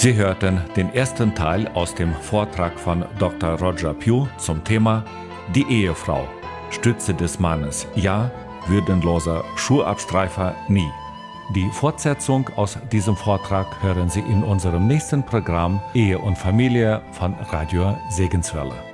Sie hörten den ersten Teil aus dem Vortrag von Dr. Roger Pugh zum Thema Die Ehefrau. Stütze des Mannes ja, würdenloser Schuhabstreifer nie. Die Fortsetzung aus diesem Vortrag hören Sie in unserem nächsten Programm Ehe und Familie von Radio Segenswelle.